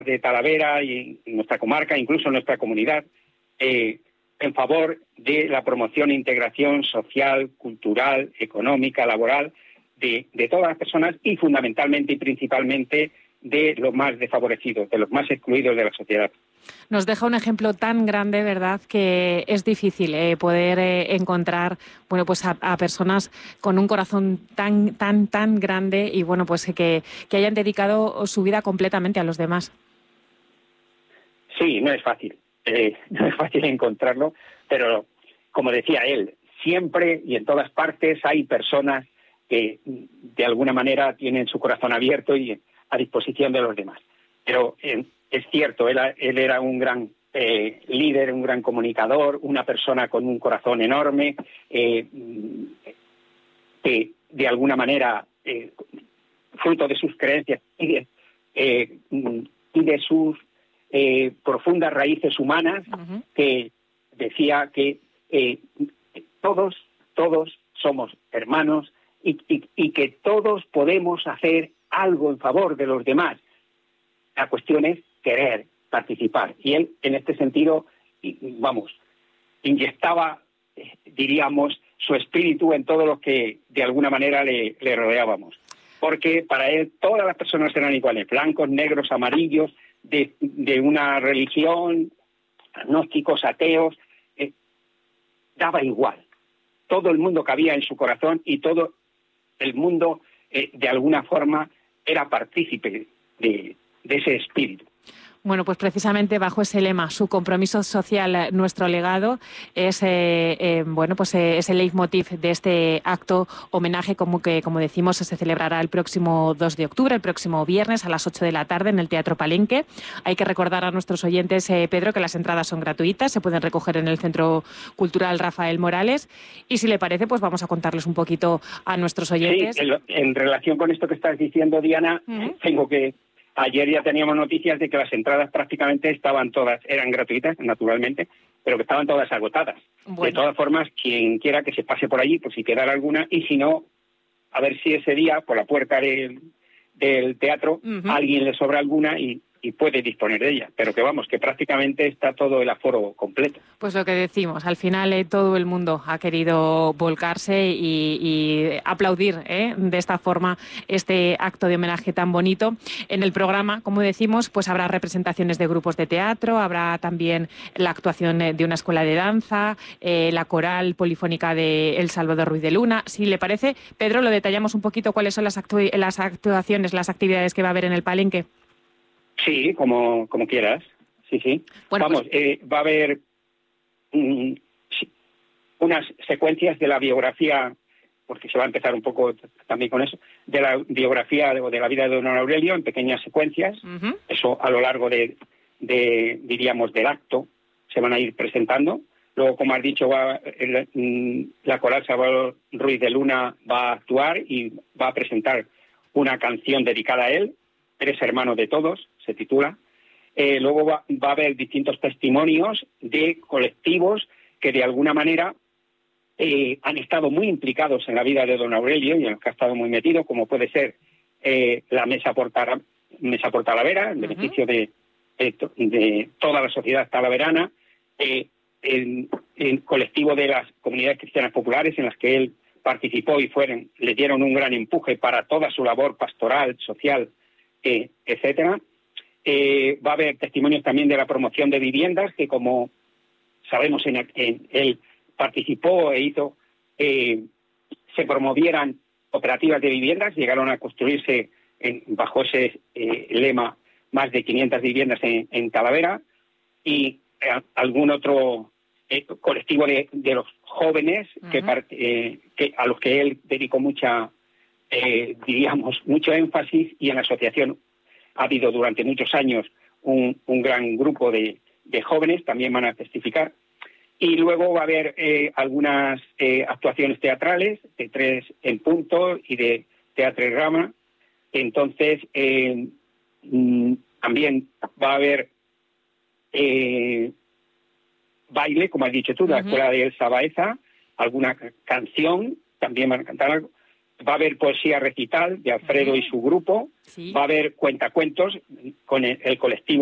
de Talavera y en nuestra comarca, incluso en nuestra comunidad, en favor de la promoción e integración social, cultural, económica, laboral de todas las personas y fundamentalmente y principalmente de los más desfavorecidos, de los más excluidos de la sociedad. Nos deja un ejemplo tan grande, ¿verdad?, que es difícil poder encontrar, bueno, pues a personas con un corazón tan grande y, bueno, pues que hayan dedicado su vida completamente a los demás. Sí, no es fácil. No es fácil encontrarlo, pero como decía él, siempre y en todas partes hay personas que de alguna manera tienen su corazón abierto y a disposición de los demás. Pero es cierto, él era un gran líder, un gran comunicador, una persona con un corazón enorme, que de alguna manera, fruto de sus creencias y de sus profundas raíces humanas, que decía que todos somos hermanos y que todos podemos hacer algo en favor de los demás. La cuestión es querer participar. Y él, en este sentido, inyectaba, diríamos, su espíritu en todo lo que de alguna manera le rodeábamos. Porque para él todas las personas eran iguales, blancos, negros, amarillos, de una religión, agnósticos, ateos, daba igual. Todo el mundo cabía en su corazón y todo el mundo, de alguna forma, era partícipe de ese espíritu. Bueno, pues precisamente bajo ese lema, su compromiso social, nuestro legado, es ese leitmotiv de este acto homenaje, como decimos, se celebrará el próximo 2 de octubre, el próximo viernes a las 8 de la tarde en el Teatro Palenque. Hay que recordar a nuestros oyentes, Pedro, que las entradas son gratuitas, se pueden recoger en el Centro Cultural Rafael Morales y si le parece, pues vamos a contarles un poquito a nuestros oyentes. Sí, en relación con esto que estás diciendo, Diana, tengo que... Ayer ya teníamos noticias de que las entradas prácticamente eran gratuitas, naturalmente, pero que estaban todas agotadas. Bueno. De todas formas, quien quiera que se pase por allí, pues si quedara alguna, y si no, a ver si ese día, por la puerta del teatro, a alguien le sobra alguna y puede disponer de ella. Pero que prácticamente está todo el aforo completo. Pues lo que decimos, al final todo el mundo ha querido volcarse y aplaudir de esta forma este acto de homenaje tan bonito. En el programa, como decimos, pues habrá representaciones de grupos de teatro, habrá también la actuación de una escuela de danza, la coral polifónica de El Salvador Ruiz de Luna. Si le parece, Pedro, lo detallamos un poquito cuáles son las actuaciones, las actividades que va a haber en el Palenque. Sí, como quieras. Sí. Bueno, va a haber unas secuencias de la biografía, porque se va a empezar un poco también con eso, de la biografía de la vida de don Aurelio en pequeñas secuencias. Eso a lo largo diríamos, del acto se van a ir presentando. Luego, como has dicho, la coral Salvador Ruiz de Luna va a actuar y va a presentar una canción dedicada a él, Eres hermano de todos, se titula. Luego va a haber distintos testimonios de colectivos que de alguna manera han estado muy implicados en la vida de don Aurelio y en los que ha estado muy metido, como puede ser la Mesa por Talavera, en beneficio de toda la sociedad talaverana, el colectivo de las comunidades cristianas populares en las que él participó y le dieron un gran empuje para toda su labor pastoral, social, etcétera. Va a haber testimonios también de la promoción de viviendas, que como sabemos él participó e hizo, se promovieran operativas de viviendas, llegaron a construirse bajo ese lema más de 500 viviendas en Talavera, y algún otro colectivo de los jóvenes que a los que él dedicó mucho énfasis, y en la asociación ha habido durante muchos años un gran grupo de jóvenes, también van a testificar. Y luego va a haber algunas actuaciones teatrales, de 3 en punto y de teatro y rama. Entonces, también va a haber baile, como has dicho tú, de la escuela de Elsa Baeza, alguna canción, también van a cantar algo. Va a haber poesía recital de Alfredo y su grupo. Sí. Va a haber cuentacuentos con el colectivo